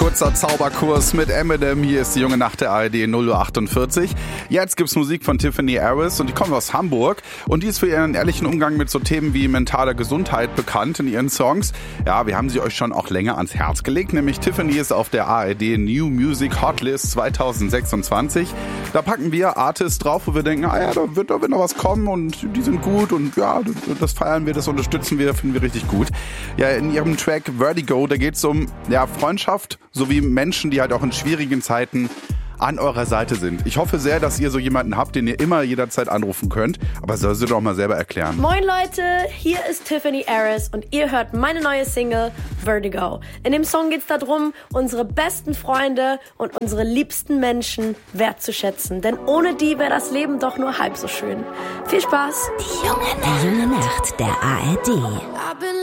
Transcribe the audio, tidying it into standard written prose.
kurzer Zauberkurs mit Eminem. Hier ist die junge Nacht der ARD 0:48 Uhr. Jetzt gibt's Musik von Tiffany Harris und die kommt aus Hamburg. Und die ist für ihren ehrlichen Umgang mit so Themen wie mentaler Gesundheit bekannt in ihren Songs. Ja, wir haben sie euch schon auch länger ans Herz gelegt. Nämlich Tiffany ist auf der ARD New Music Hotlist 2026. Da packen wir Artists drauf, wo wir denken, da wird noch was kommen und die sind gut und ja, das feiern wir, das unterstützen wir, finden wir richtig gut. Ja, in ihrem Track Vertigo, da geht's um Freundschaft sowie Menschen, die halt auch in schwierigen Zeiten an eurer Seite sind. Ich hoffe sehr, dass ihr so jemanden habt, den ihr immer jederzeit anrufen könnt. Aber soll sie doch mal selber erklären. Moin Leute, hier ist Tiffany Harris und ihr hört meine neue Single Vertigo. In dem Song geht es darum, unsere besten Freunde und unsere liebsten Menschen wertzuschätzen. Denn ohne die wäre das Leben doch nur halb so schön. Viel Spaß. Die junge Nacht der ARD.